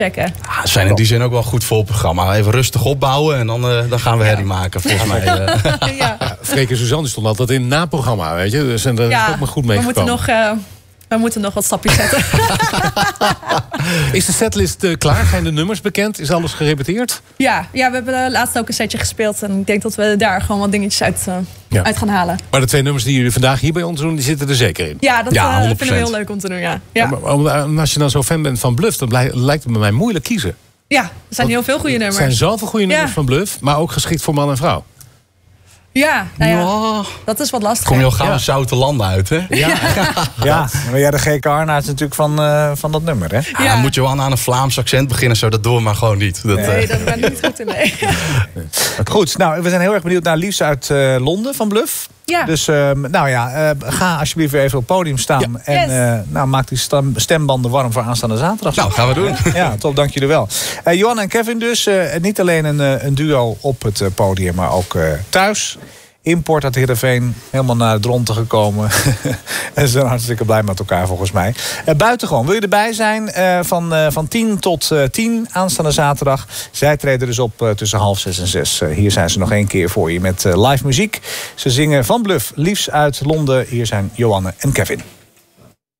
checken. Ja, zijn in die zin ook wel goed vol programma. Even rustig opbouwen en dan gaan we herrie maken, volgens mij. Ja, Freek en Suzanne stonden altijd in het naprogramma, weet je. Dus daar is ook maar goed mee gekomen. We moeten nog wat stapjes zetten. Is de setlist klaar? Zijn de nummers bekend? Is alles gerepeteerd? Ja, we hebben laatst ook een setje gespeeld. En ik denk dat we daar gewoon wat dingetjes uit gaan halen. Maar de 2 nummers die jullie vandaag hier bij ons doen, die zitten er zeker in? Ja, dat vinden we heel leuk om te doen, ja. Maar als je dan zo fan bent van Bluff, dan lijkt het mij moeilijk kiezen. Ja, er zijn heel veel goede nummers. Er zijn zoveel goede nummers van Bluff, maar ook geschikt voor man en vrouw. Ja, dat is wat lastig. Kom je al gauw zoute landen uit, hè? Ja, maar jij de G.K. Arnaerts natuurlijk van dat nummer, hè? Ja, dan moet je wel aan een Vlaams accent beginnen, zo dat doen we maar gewoon niet. Nee, dat ben ik niet goed in, nee. Goed, nou, we zijn heel erg benieuwd naar Liefs uit Londen van Bluff. Ja. Dus ga alsjeblieft weer even op het podium staan. Ja. En maak die stembanden warm voor aanstaande zaterdag. Nou, gaan we doen. Ja, top, dank jullie wel. Johanna en Kevin dus. Niet alleen een duo op het podium, maar ook thuis. Import uit Heerenveen, helemaal naar de Dronten gekomen. En ze zijn hartstikke blij met elkaar volgens mij. Buitengewoon, wil je erbij zijn? Van 10 tot 10 aanstaande zaterdag. Zij treden dus op tussen 5:30 en 6. Hier zijn ze nog 1 keer voor je met live muziek. Ze zingen van Bluff, Liefs uit Londen. Hier zijn Johanne en Kevin.